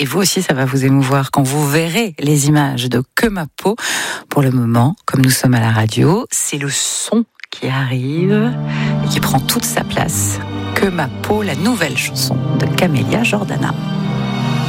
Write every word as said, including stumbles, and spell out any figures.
Et vous aussi, ça va vous émouvoir quand vous verrez les images de Que ma peau. Pour le moment, comme nous sommes à la radio, c'est le son qui arrive et qui prend toute sa place. Que ma peau, la nouvelle chanson de Camélia Jordana.